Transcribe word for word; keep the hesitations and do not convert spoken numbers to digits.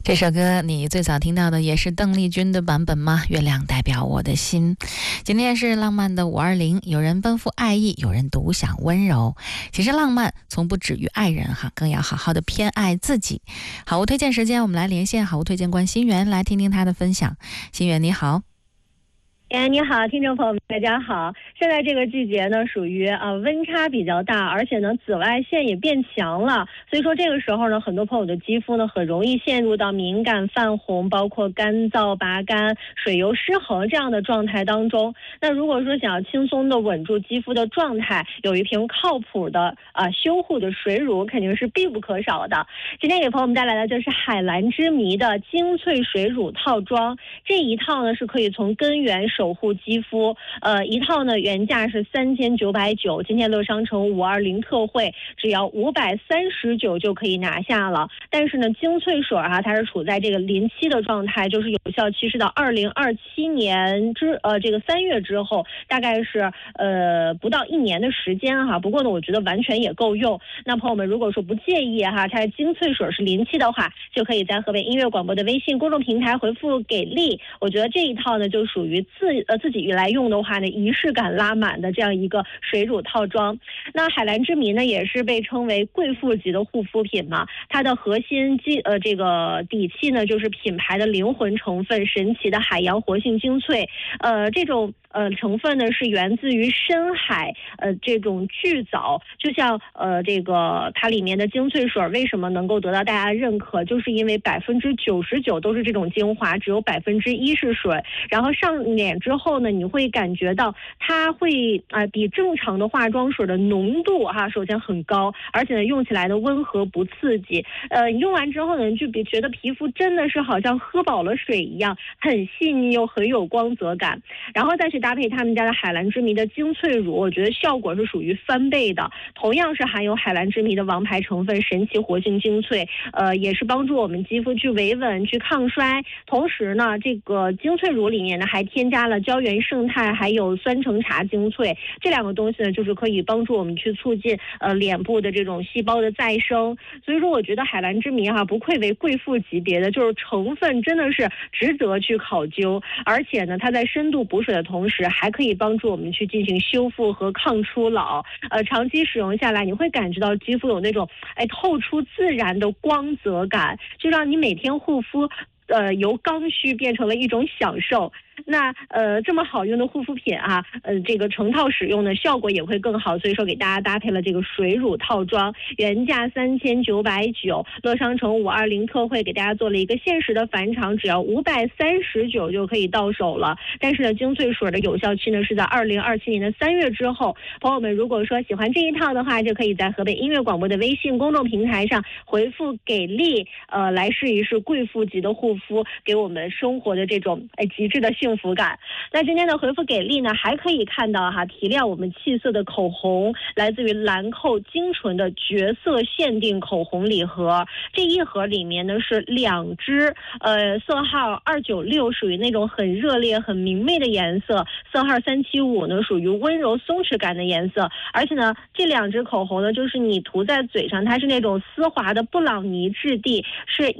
这首歌你最早听到的也是邓丽君的版本吗？月亮代表我的心。今天是浪漫的五二零，有人奔赴爱意，有人独享温柔。其实浪漫从不止于爱人哈，更要好好的偏爱自己。好物推荐时间，我们来连线好物推荐官心源，来听听他的分享。心源你好。 哎，你好，听众朋友们，大家好。现在这个季节呢，属于啊、呃、温差比较大，而且呢紫外线也变强了，所以说这个时候呢，很多朋友的肌肤呢很容易陷入到敏感、泛红，包括干燥、拔干、水油失衡这样的状态当中。那如果说想要轻松的稳住肌肤的状态，有一瓶靠谱的啊、呃、修护的水乳肯定是必不可少的。今天给朋友们带来的就是海蓝之谜的精粹水乳套装，这一套呢是可以从根源守护肌肤，呃，一套呢原价是三千九百九，今天乐商城五二零特惠，只要五百三十九就可以拿下了。但是呢，精粹水哈、啊，它是处在这个临期的状态，就是有效期是到二零二七年之呃这个三月之后，大概是呃不到一年的时间哈。不过呢，我觉得完全也够用。那朋友们如果说不介意哈，它精粹水是临期的话，就可以在河北音乐广播的微信公众平台回复给力。我觉得这一套呢，就属于自呃自己来用的话呢，仪式感拉满的这样一个水乳套装。那海蓝之谜呢，也是被称为贵妇级的护肤品嘛，它的核心基呃这个底气呢，就是品牌的灵魂成分神奇的海洋活性精粹，呃这种呃成分呢是源自于深海呃这种巨藻，就像呃这个它里面的精粹水为什么能够得到大家的认可，就是因为百分之九十九都是这种精华，只有百分之一是水，然后上脸之后呢，你会感觉到它会啊、呃、比正常的化妆水的浓度哈、啊、首先很高，而且呢用起来的温和不刺激，呃用完之后呢就比觉得皮肤真的是好像喝饱了水一样，很细腻又很有光泽感，然后再去搭配他们家的海蓝之谜的精粹乳，我觉得效果是属于翻倍的。同样是含有海蓝之谜的王牌成分神奇活性精粹，呃也是帮助我们肌肤去维稳去抗衰，同时呢这个精粹乳里面呢还添加了胶原胜肽还有酸橙茶精粹，这两个东西呢就是可以帮助我们去促进呃脸部的这种细胞的再生。所以说我觉得海蓝之谜哈、啊、不愧为贵妇级别的，就是成分真的是值得去考究，而且呢它在深度补水的同时还可以帮助我们去进行修复和抗初老，呃长期使用下来你会感觉到肌肤有那种哎透出自然的光泽感，就让你每天护肤呃由刚需变成了一种享受。那呃这么好用的护肤品啊，呃这个成套使用呢效果也会更好，所以说给大家搭配了这个水乳套装，原价三千九百九，乐商城五二零特惠给大家做了一个限时的返场，只要五百三十九就可以到手了。但是呢精粹水的有效期呢是在二零二七年的三月之后，朋友们如果说喜欢这一套的话，就可以在河北音乐广播的微信公众平台上回复给力，呃来试一试贵妇级的护肤，给我们生活的这种哎极致的幸福感。那今天的回复给力呢，还可以看到哈，提亮我们气色的口红，来自于兰蔻精纯的绝色限定口红礼盒。这一盒里面呢是两支，呃，色号二九六属于那种很热烈、很明媚的颜色，色号三七五呢属于温柔松弛感的颜色。而且呢，这两支口红呢，就是你涂在嘴上，它是那种丝滑的布朗尼质地，是